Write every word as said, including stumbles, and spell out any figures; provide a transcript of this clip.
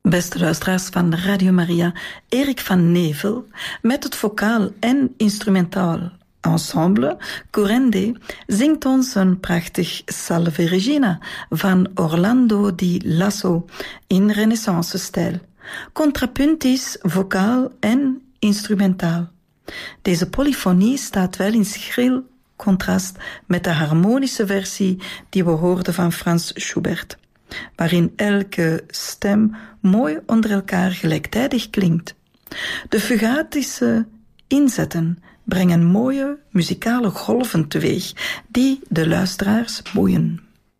Beste luisteraars van Radio Maria, Erik van Nevel met het vocaal en instrumentaal ensemble Curende zingt ons een prachtig Salve Regina van Orlando di Lasso in renaissance-stijl. Contrapuntisch, vocaal en instrumentaal. Deze polyfonie staat wel in schril contrast met de harmonische versie die we hoorden van Franz Schubert, waarin elke stem mooi onder elkaar gelijktijdig klinkt. De fugatische inzetten brengen mooie muzikale golven teweeg die de luisteraars boeien.